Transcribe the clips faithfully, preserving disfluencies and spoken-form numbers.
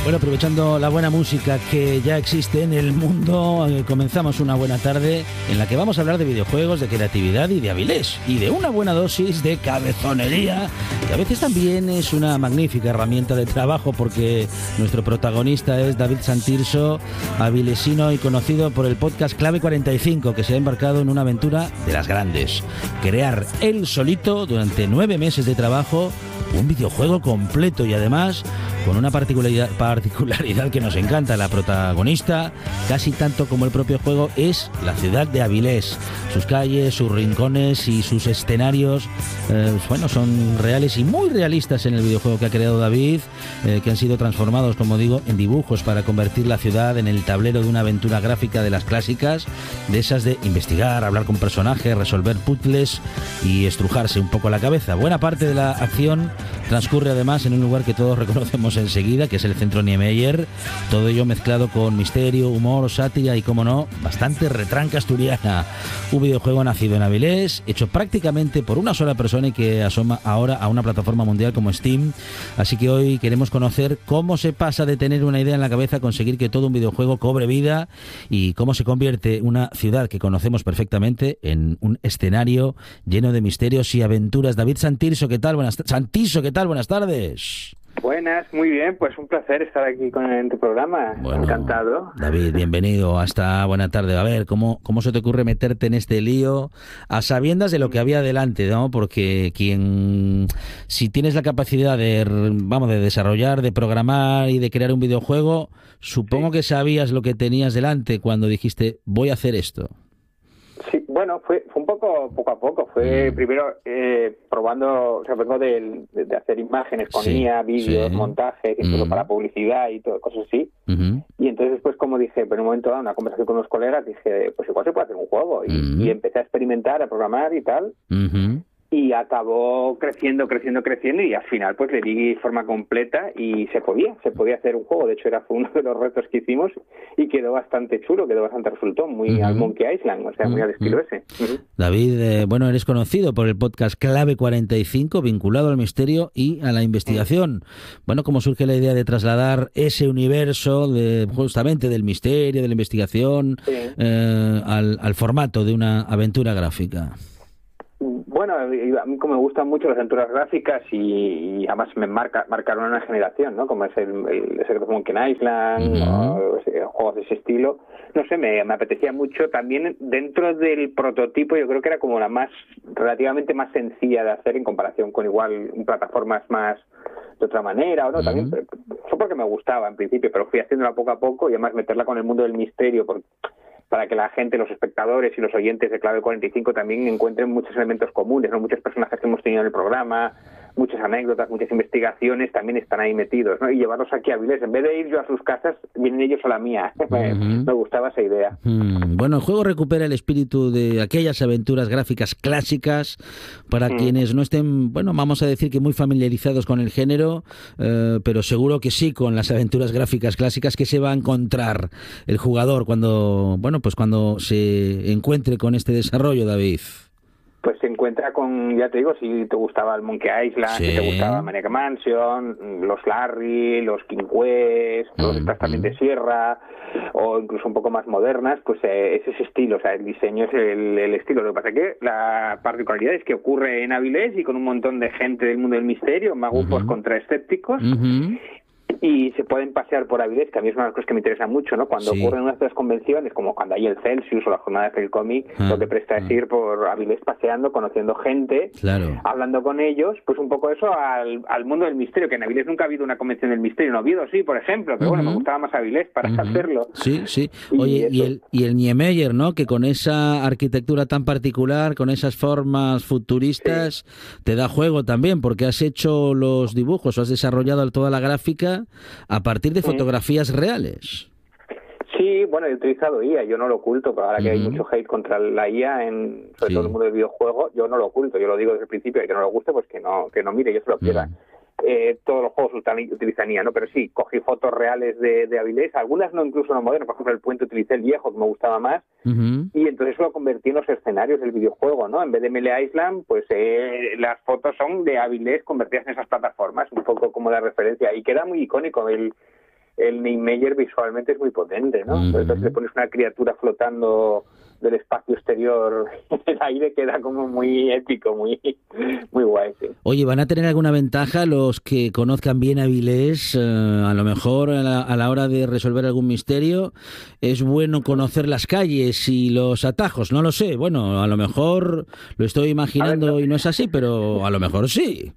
Bueno, aprovechando la buena música que ya existe en el mundo, eh, comenzamos una buena tarde en la que vamos a hablar de videojuegos, de creatividad y de Avilés, y de una buena dosis de cabezonería, que a veces también es una magnífica herramienta de trabajo, porque nuestro protagonista es David Santirso, avilesino y conocido por el podcast Clave cuarenta y cinco, que se ha embarcado en una aventura de las grandes: crear él solito, durante nueve meses de trabajo, un videojuego completo, y además con una particularidad, particularidad que nos encanta. La protagonista, casi tanto como el propio juego, es la ciudad de Avilés. Sus calles, sus rincones y sus escenarios, eh, bueno, son reales y muy realistas en el videojuego que ha creado David, eh, que han sido transformados, como digo, en dibujos para convertir la ciudad en el tablero de una aventura gráfica de las clásicas, de esas de investigar, hablar con personajes, resolver puzzles y estrujarse un poco la cabeza. Buena parte de la acción transcurre además en un lugar que todos reconocemos enseguida, que es el Centro Niemeyer, todo ello mezclado con misterio, humor, sátira y, como no, bastante retranca asturiana. Un videojuego nacido en Avilés, hecho prácticamente por una sola persona y que asoma ahora a una plataforma mundial como Steam. Así que hoy queremos conocer cómo se pasa de tener una idea en la cabeza a conseguir que todo un videojuego cobre vida, y cómo se convierte una ciudad que conocemos perfectamente en un escenario lleno de misterios y aventuras. David Santirso, ¿qué tal? Buenas Santiso, ¿qué tal? Buenas tardes. Buenas, muy bien, pues un placer estar aquí con en tu programa. Bueno, encantado. David, bienvenido a esta buena tarde. A ver, ¿cómo, cómo se te ocurre meterte en este lío a sabiendas de lo que había delante, ¿no? Porque quien, si tienes la capacidad de, vamos, de desarrollar, de programar y de crear un videojuego, supongo sí. que sabías lo que tenías delante cuando dijiste, voy a hacer esto. Sí, bueno, fue, fue un poco poco a poco. Fue mm. primero eh, probando, o sea, vengo de, de, de hacer imágenes con I A, vídeos, sí. montajes, incluso mm. para publicidad y todo, cosas así. Mm-hmm. Y entonces después, como dije, pero en un momento dado, una conversación con unos colegas, dije, pues igual se puede hacer un juego. Y, mm. y empecé a experimentar, a programar y tal. Mm-hmm. Y acabó creciendo, creciendo, creciendo, y al final pues le di forma completa y se podía, se podía hacer un juego. De hecho, era fue uno de los retos que hicimos y quedó bastante chulo, quedó bastante resultó, muy uh-huh. al Monkey Island, o sea, uh-huh. muy al estilo ese. Uh-huh. David, eh, bueno, eres conocido por el podcast Clave cuarenta y cinco, vinculado al misterio y a la investigación. Uh-huh. Bueno, ¿cómo surge la idea de trasladar ese universo de justamente del misterio, de la investigación, sí. eh, al, al formato de una aventura gráfica? Bueno, a mí como me gustan mucho las aventuras gráficas y, y además me marca, marcaron una generación, ¿no? Como es el, el, el Secret of Monkey Island, uh-huh. o, o sea, juegos de ese estilo. No sé, me, me apetecía mucho. También dentro del prototipo yo creo que era como la más, relativamente más sencilla de hacer en comparación con igual plataformas más de otra manera, o no, uh-huh. también fue porque me gustaba en principio, pero fui haciéndola poco a poco y además meterla con el mundo del misterio, porque para que la gente, los espectadores y los oyentes de Clave cuarenta y cinco también encuentren muchos elementos comunes, ¿no? Muchos personajes que hemos tenido en el programa, muchas anécdotas, muchas investigaciones también están ahí metidos, ¿no? Y llevarlos aquí a Avilés, en vez de ir yo a sus casas, vienen ellos a la mía. Uh-huh. me, me gustaba esa idea. Uh-huh. Bueno, el juego recupera el espíritu de aquellas aventuras gráficas clásicas para uh-huh. quienes no estén, bueno, vamos a decir que muy familiarizados con el género, eh, pero seguro que sí con las aventuras gráficas clásicas. Que se va a encontrar el jugador cuando, bueno, pues cuando se encuentre con este desarrollo, David? Pues se encuentra con, ya te digo, si te gustaba el Monkey Island, sí. si te gustaba Maniac Mansion, los Larry, los King Quest, los mm-hmm. también de Sierra, o incluso un poco más modernas, pues eh, es ese estilo, o sea, el diseño es el, el estilo. Lo que pasa es que la particularidad es que ocurre en Avilés y con un montón de gente del mundo del misterio, magufos mm-hmm. contra escépticos, mm-hmm. y se pueden pasear por Avilés, que a mí es una de las cosas que me interesa mucho, ¿no? Cuando sí. ocurren unas de las convenciones, como cuando hay el Celsius o la jornada del cómic, ah, lo que presta ah. es ir por Avilés paseando, conociendo gente, claro. hablando con ellos, pues un poco eso al, al mundo del misterio, que en Avilés nunca ha habido una convención del misterio. En Oviedo sí, por ejemplo, pero uh-huh. bueno, me gustaba más Avilés para uh-huh. hacerlo. Sí, sí. Oye, y, y el, y el Niemeyer, ¿no? Que con esa arquitectura tan particular, con esas formas futuristas, sí. te da juego también, porque has hecho los dibujos, o has desarrollado toda la gráfica a partir de fotografías reales. Sí, bueno, he utilizado I A, yo no lo oculto, pero ahora que uh-huh. hay mucho hate contra la I A, en, sobre sí. todo en el mundo del videojuego, yo no lo oculto, yo lo digo desde el principio, y que no le guste, pues que no que no mire, yo se lo quiera. Uh-huh. Eh, todos los juegos utilizan I A, ¿no? Pero sí, cogí fotos reales de, de Avilés, algunas no incluso no modernas, por ejemplo el puente utilicé el viejo, que me gustaba más, uh-huh. y entonces lo convertí en los escenarios del videojuego, ¿no? En vez de Melee Island, pues eh, las fotos son de Avilés convertidas en esas plataformas, un poco como de referencia, y queda muy icónico el el Niemeyer visualmente es muy potente, ¿no? Uh-huh. Entonces le pones una criatura flotando del espacio exterior en el aire, queda como muy épico, muy muy guay, sí. Oye, ¿van a tener alguna ventaja los que conozcan bien Avilés? Eh, a lo mejor a la, a la hora de resolver algún misterio es bueno conocer las calles y los atajos, no lo sé. Bueno, a lo mejor lo estoy imaginando ver, no. y no es así, pero a lo mejor sí.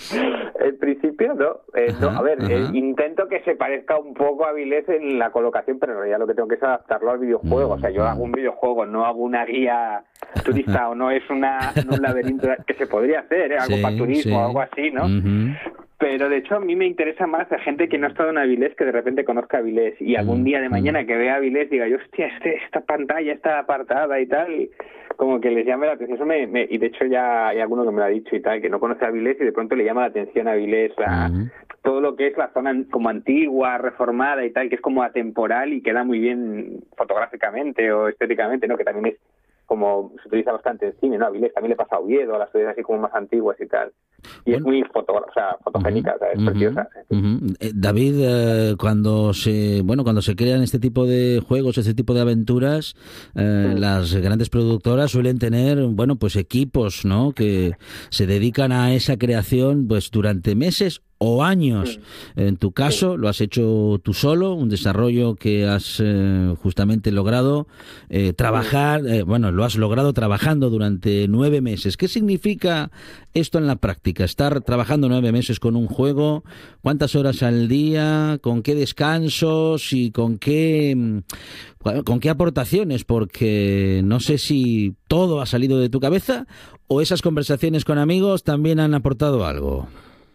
En principio no, eh, ajá, no. A ver, eh, ajá. intento que se parezca un poco a Avilés en la colocación, pero en realidad lo que tengo que es adaptarlo al videojuego. Mm, o sea, yo mm. hago un videojuego, no hago una guía turista o no es una no un laberinto que se podría hacer, ¿eh? Algo sí, para turismo o sí. algo así, ¿no? Uh-huh. Pero de hecho a mí me interesa más la gente que no ha estado en Avilés que de repente conozca Avilés y algún uh-huh. día de mañana que vea Avilés diga yo, hostia, este, esta pantalla está apartada y tal, y como que les llame la atención. Eso me, me, y de hecho ya hay alguno que me lo ha dicho y tal, que no conoce a Avilés y de pronto le llama la atención a Avilés, la, uh-huh. todo lo que es la zona como antigua, reformada y tal, que es como atemporal y queda muy bien fotográficamente o estéticamente, ¿no? Que también es como se utiliza bastante en cine, ¿no? Avilés también le pasa a Oviedo, a las ciudades así como más antiguas y tal. Y bueno, es muy foto, o sea, fotogénica, uh-huh, o sea, es uh-huh, preciosa. Uh-huh. Eh, David, eh, cuando se bueno cuando se crean este tipo de juegos, este tipo de aventuras, eh, uh-huh. las grandes productoras suelen tener, bueno, pues equipos, ¿no? Que se dedican a esa creación, pues durante meses o años. Sí. En tu caso, sí. lo has hecho tú solo, un desarrollo que has eh, justamente logrado eh, trabajar, eh, bueno, lo has logrado trabajando durante nueve meses. ¿Qué significa esto en la práctica? Estar trabajando nueve meses con un juego, ¿cuántas horas al día? ¿Con qué descansos? ¿Y con qué, con qué aportaciones? Porque no sé si todo ha salido de tu cabeza o esas conversaciones con amigos también han aportado algo.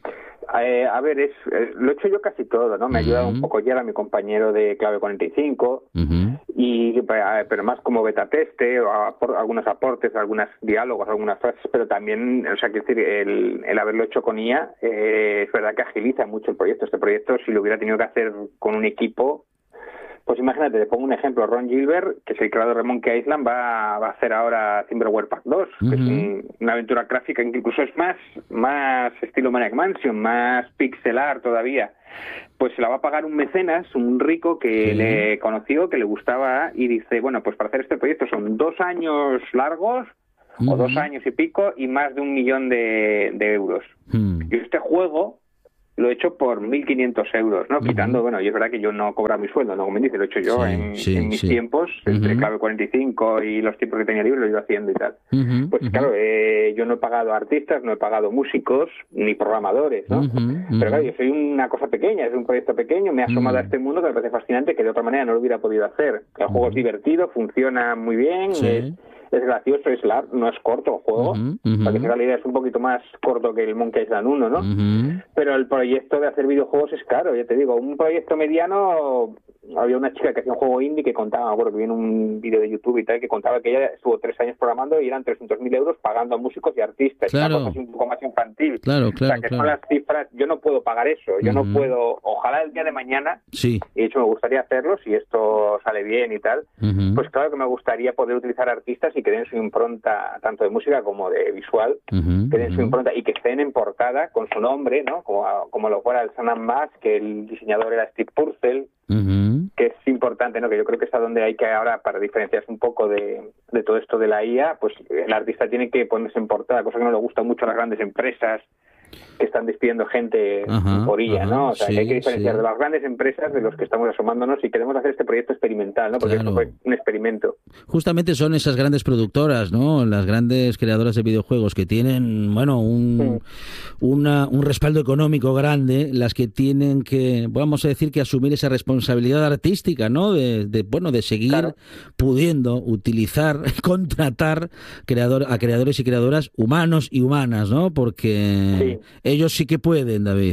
Eh, a ver, es, eh, lo he hecho yo casi todo, ¿no? Me ha ayudado uh-huh. un poco ya mi compañero de Clave cuarenta y cinco, uh-huh. y, pero más como beta teste, o apor, algunos aportes, algunos diálogos, algunas frases, pero también, o sea, quiero decir, el, el haberlo hecho con I A, eh, es verdad que agiliza mucho el proyecto. Este proyecto, si lo hubiera tenido que hacer con un equipo, pues imagínate, te pongo un ejemplo, Ron Gilbert, que es el creador de Monkey Island, va, va a hacer ahora Timberware Park dos, uh-huh. que es un, una aventura gráfica que incluso es más, más estilo Maniac Mansion, más pixelar todavía. Pues se la va a pagar un mecenas, un rico que sí. le conoció, que le gustaba, y dice, bueno, pues para hacer este proyecto son dos años largos, uh-huh. o dos años y pico, y más de un millón de, de euros. Uh-huh. Y este juego lo he hecho por mil quinientos euros, ¿no? Uh-huh. Quitando, bueno, y es verdad que yo no cobro mi sueldo, ¿no? Como me dice, lo he hecho yo sí, en, sí, en mis sí. tiempos, uh-huh. entre Clave cuarenta y cinco y los tiempos que tenía libre, lo he ido haciendo y tal. Uh-huh. Pues uh-huh. claro, eh, yo no he pagado artistas, no he pagado músicos, ni programadores, ¿no? Uh-huh. Uh-huh. Pero claro, yo soy una cosa pequeña, es un proyecto pequeño, me he asomado uh-huh. a este mundo que me parece fascinante, que de otra manera no lo hubiera podido hacer. El uh-huh. juego es divertido, funciona muy bien, sí. es... es gracioso, es largo, no es corto el juego, uh-huh, uh-huh. para que se haga la idea, es un poquito más corto que el Monkey Island uno, ¿no? Uh-huh. Pero el proyecto de hacer videojuegos es caro, ya te digo, un proyecto mediano, había una chica que hacía un juego indie que contaba, bueno, que vi en un vídeo de YouTube y tal, que contaba que ella estuvo tres años programando y eran trescientos mil euros pagando a músicos y artistas, claro. una cosa así un poco más infantil. Claro, claro, o sea, que claro. son las cifras, yo no puedo pagar eso, yo uh-huh. no puedo, ojalá el día de mañana, sí. y de hecho me gustaría hacerlo, si esto sale bien y tal, uh-huh. pues claro que me gustaría poder utilizar artistas y que den su impronta, tanto de música como de visual, uh-huh. que den su impronta y que estén en portada con su nombre, ¿no? Como, como lo fuera el Sam and Max, que el diseñador era Steve Purcell, uh-huh. que es importante, ¿no? Que yo creo que es a donde hay que ahora, para diferenciarse un poco de, de todo esto de la I A, pues el artista tiene que ponerse en portada, cosa que no le gusta mucho a las grandes empresas que están despidiendo gente ajá, por I A, ajá, ¿no? O sea, sí, que hay que diferenciar sí. de las grandes empresas de los que estamos asomándonos y queremos hacer este proyecto experimental, ¿no? Porque claro. esto fue un experimento. Justamente son esas grandes productoras, ¿no? Las grandes creadoras de videojuegos que tienen, bueno, un, sí. una, un respaldo económico grande, las que tienen que, vamos a decir, que asumir esa responsabilidad artística, ¿no? De, de bueno, de seguir claro. pudiendo utilizar, contratar creador, a creadores y creadoras humanos y humanas, ¿no? Porque sí. ellos sí que pueden, David.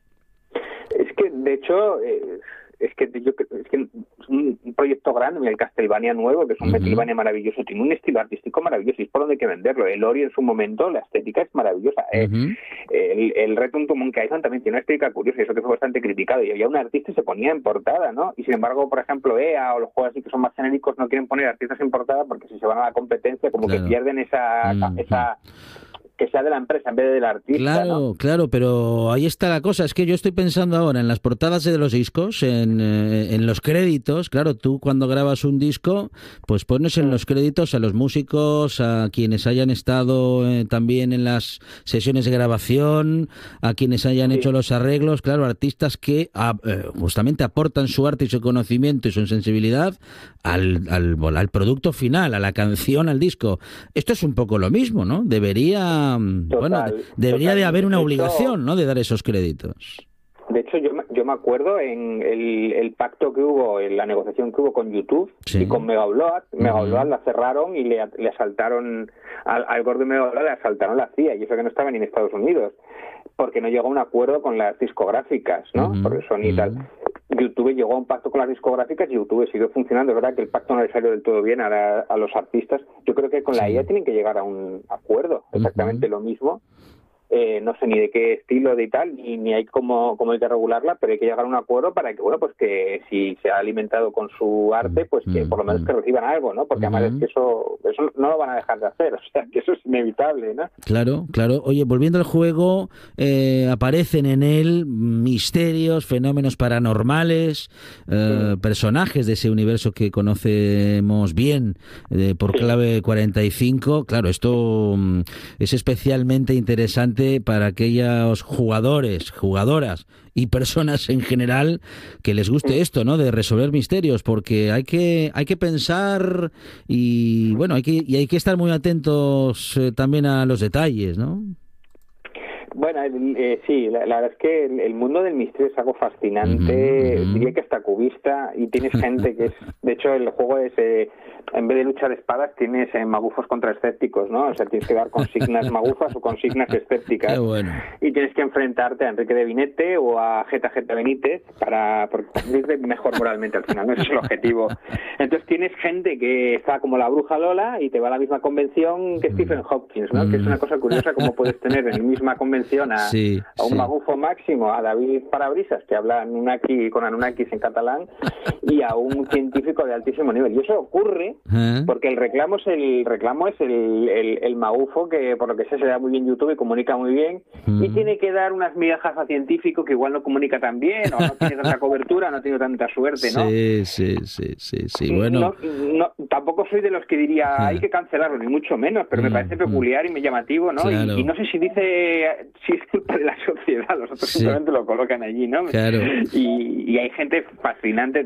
Es que, de hecho, eh, es que yo es que es un, un proyecto grande, el Castlevania nuevo, que es un uh-huh. Metroidvania maravilloso, tiene un estilo artístico maravilloso y es por donde hay que venderlo. El Ori en su momento, la estética es maravillosa. Uh-huh. Eh, el, el Return to Monkey Island también tiene una estética curiosa y eso que fue bastante criticado. Y había un artista y se ponía en portada, ¿no? Y sin embargo, por ejemplo, E A o los juegos así que son más genéricos no quieren poner artistas en portada porque si se van a la competencia como claro. que pierden esa... Uh-huh. esa que sea de la empresa en vez de del artista. Claro, ¿no? claro, pero ahí está la cosa. Es que yo estoy pensando ahora en las portadas de los discos, en, eh, en los créditos. Claro, tú cuando grabas un disco, pues pones en los créditos a los músicos, a quienes hayan estado eh, también en las sesiones de grabación, a quienes hayan Sí. hecho los arreglos. Claro, artistas que a, eh, justamente aportan su arte y su conocimiento y su sensibilidad al, al, al producto final, a la canción, al disco. Esto es un poco lo mismo, ¿no? Debería, Total, bueno, de- debería total. de haber una De hecho- obligación, ¿no?, de dar esos créditos. De hecho, yo, me- yo me acuerdo en el, el pacto que hubo, en la negociación que hubo con YouTube Sí. y con Mega Upload. Mega Ujú. Upload la cerraron y le, le asaltaron, al, al gordo de Mega Upload le asaltaron la C I A, y eso que no estaba ni en Estados Unidos, porque no llegó a un acuerdo con las discográficas, ¿no? Ujú, Porque Sony y tal. ujú. YouTube llegó a un pacto con las discográficas y YouTube sigue funcionando. Es verdad que el pacto no le salió del todo bien a, la- a los artistas. Yo creo que con la Sí. I A tienen que llegar a un acuerdo, exactamente Ujú. lo mismo. Eh, no sé ni de qué estilo de tal, ni, ni hay cómo, cómo hay que regularla, pero hay que llegar a un acuerdo para que, bueno, pues que si se ha alimentado con su arte, pues que por lo menos que reciban algo, ¿no? Porque además es que eso, eso no lo van a dejar de hacer, o sea, que eso es inevitable, ¿no? Claro, claro. Oye, volviendo al juego, eh, aparecen en él misterios, fenómenos paranormales, eh, Sí. personajes de ese universo que conocemos bien eh, por Sí. clave cuarenta y cinco. Claro, esto mm, es especialmente interesante para aquellos jugadores, jugadoras y personas en general que les guste Sí. esto, ¿no?, de resolver misterios, porque hay que hay que pensar y bueno, hay que y hay que estar muy atentos eh, también a los detalles, ¿no? Bueno, el- eh, sí, la, la verdad es que el, el mundo del misterio es algo fascinante, Ujú, ujú. diría que hasta cubista, y tienes gente que es, de hecho el juego es, eh, en vez de luchar espadas, tienes eh, magufos contra escépticos, ¿no? O sea, tienes que dar consignas magufas o consignas escépticas. Qué bueno. Y tienes que enfrentarte a Enrique de Vinete o a Geta Geta Benítez para sentirte mejor moralmente al final, ¿no? Ese es el objetivo. Entonces tienes gente que está como la bruja Lola y te va a la misma convención que Stephen Hopkins, ¿no? Mm. Que es una cosa curiosa como puedes tener en la misma convención a, Sí, a un sí. magufo máximo, a David Parabrisas, que habla Anunnaki con Anunnakis en catalán, y a un científico de altísimo nivel. Y eso ocurre ¿Eh? porque el reclamo es el reclamo es el, el, el magufo que por lo que sé se da muy bien YouTube y comunica muy bien, Mm. y tiene que dar unas migajas a científico que igual no comunica tan bien o no tiene tanta cobertura, no tiene tanta suerte, ¿no? Sí, sí, sí, sí, sí. Bueno, No, no, tampoco soy de los que diría Ah. hay que cancelarlo, ni mucho menos, pero me Mm, parece mm. peculiar y me llamativo, ¿no? Claro. Y, y no sé si dice si es culpa de la sociedad, los otros Sí. simplemente lo colocan allí, ¿no? Claro. Y, y hay gente fascinante